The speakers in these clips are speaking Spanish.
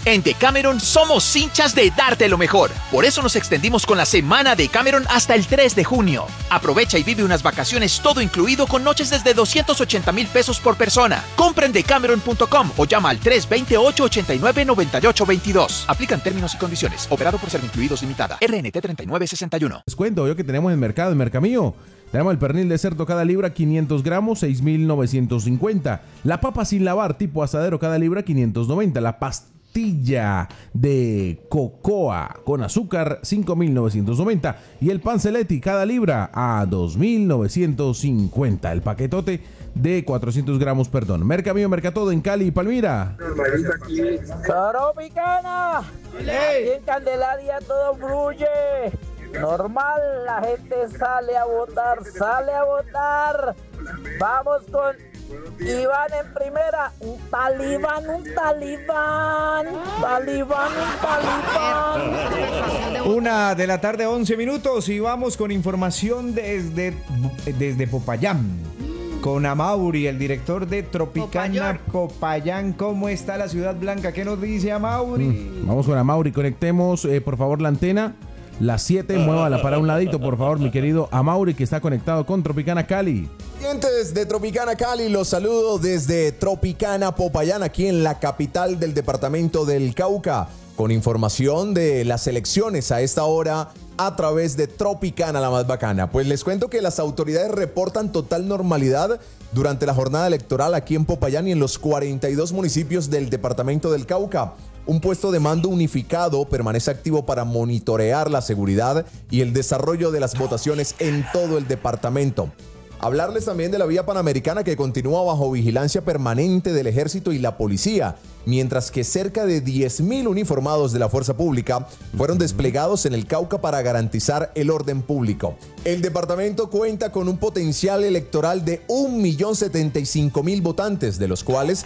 En Decameron somos hinchas de darte lo mejor. Por eso nos extendimos con la semana Decameron hasta el 3 de junio. Aprovecha y vive unas vacaciones todo incluido con noches desde 280,000 pesos por persona. Compra en decameron.com o llama al 328-89-9822. Aplican términos y condiciones. Operado por Servincluidos Limitada. RNT 3961. Les cuento yo que tenemos en el mercado, en Mercamío. Tenemos el pernil de cerdo cada libra 500 gramos, 6,950. La papa sin lavar tipo asadero cada libra 590. La pastilla de cocoa con azúcar 5,990. Y el panceletti cada libra a 2,950. El paquetote de 400 gramos, perdón. Mercamío, Mercatodo en Cali y Palmira. Tropicana, aquí en Candelaria todo fluye. Normal, la gente sale a votar. Vamos con Iván en primera. Un talibán. 1:11 y vamos con información desde Popayán. Con Amaury, el director de Tropicana Popayán. ¿Cómo está la Ciudad Blanca? ¿Qué nos dice Amaury? Vamos con Amaury, conectemos por favor la antena. Las 7, muévala para un ladito, por favor, mi querido Amaury, que está conectado con Tropicana Cali. Oyentes de Tropicana Cali, los saludo desde Tropicana Popayán, aquí en la capital del departamento del Cauca, con información de las elecciones a esta hora a través de Tropicana, la más bacana. Pues les cuento que las autoridades reportan total normalidad durante la jornada electoral aquí en Popayán y en los 42 municipios del departamento del Cauca. Un puesto de mando unificado permanece activo para monitorear la seguridad y el desarrollo de las votaciones en todo el departamento. Hablarles también de la vía panamericana que continúa bajo vigilancia permanente del ejército y la policía, mientras que cerca de 10,000 uniformados de la fuerza pública fueron desplegados en el Cauca para garantizar el orden público. El departamento cuenta con un potencial electoral de 1,075,000 votantes, de los cuales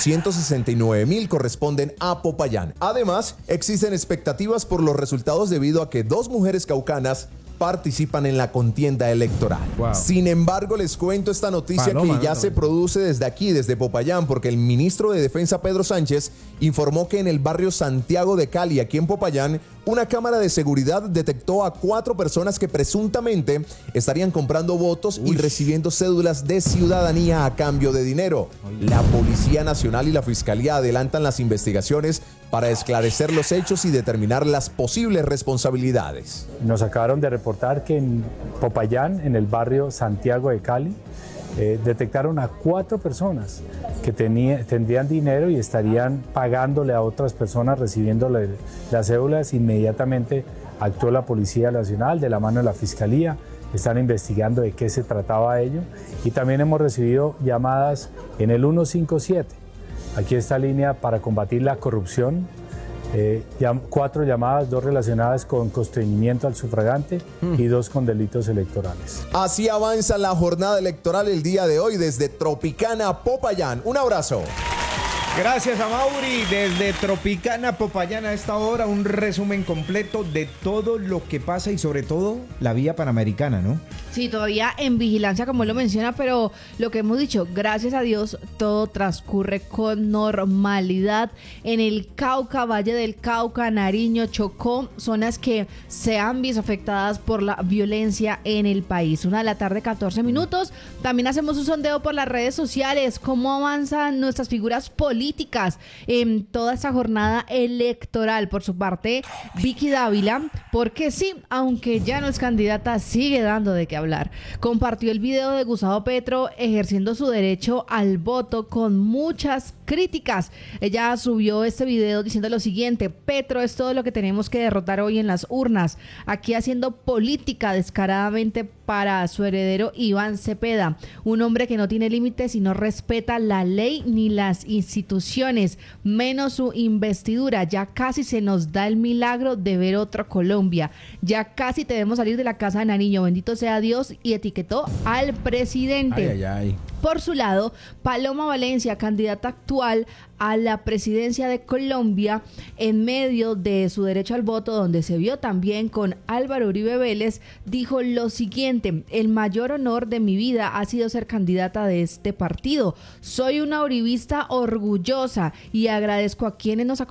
269,000 corresponden a Popayán. Además, existen expectativas por los resultados debido a que 2 mujeres caucanas participan en la contienda electoral. Wow. Sin embargo, les cuento esta noticia que ya se produce desde aquí, desde Popayán, porque el ministro de Defensa, Pedro Sánchez, informó que en el barrio Santiago de Cali, aquí en Popayán, una cámara de seguridad detectó a 4 personas que presuntamente estarían comprando votos y recibiendo cédulas de ciudadanía a cambio de dinero. La Policía Nacional y la Fiscalía adelantan las investigaciones para esclarecer los hechos y determinar las posibles responsabilidades. Nos acabaron de reportar que en Popayán, en el barrio Santiago de Cali, detectaron a 4 personas que tendrían dinero y estarían pagándole a otras personas, recibiéndole las cédulas. Inmediatamente actuó la Policía Nacional de la mano de la Fiscalía. Están investigando de qué se trataba ello. Y también hemos recibido llamadas en el 157. Aquí esta línea para combatir la corrupción. 4 llamadas, 2 relacionadas con constreñimiento al sufragante y 2 con delitos electorales. Así avanza la jornada electoral el día de hoy desde Tropicana Popayán. Un abrazo. Gracias a Mauri desde Tropicana Popayán. A esta hora un resumen completo de todo lo que pasa y sobre todo la vía panamericana, ¿no? Sí, todavía en vigilancia, como él lo menciona, pero lo que hemos dicho, gracias a Dios, todo transcurre con normalidad en el Cauca, Valle del Cauca, Nariño, Chocó, zonas que se han visto afectadas por la violencia en el país. 1:00 14 minutos. También hacemos un sondeo por las redes sociales, cómo avanzan nuestras figuras políticas en toda esta jornada electoral. Por su parte, Vicky Dávila, porque sí, aunque ya no es candidata, sigue dando de qué hablar. Compartió el video de Gustavo Petro ejerciendo su derecho al voto con muchas críticas. Ella subió este video diciendo lo siguiente: Petro es todo lo que tenemos que derrotar hoy en las urnas, aquí haciendo política descaradamente para su heredero Iván Cepeda, un hombre que no tiene límites y no respeta la ley ni las instituciones, menos su investidura. Ya casi se nos da el milagro de ver otro Colombia, ya casi debemos salir de la casa de Nariño, bendito sea Dios, y etiquetó al presidente. Ay, ay, ay. Por su lado, Paloma Valencia, candidata actual a la presidencia de Colombia, en medio de su derecho al voto, donde se vio también con Álvaro Uribe Vélez, dijo lo siguiente: el mayor honor de mi vida ha sido ser candidata de este partido. Soy una uribista orgullosa y agradezco a quienes nos acompañan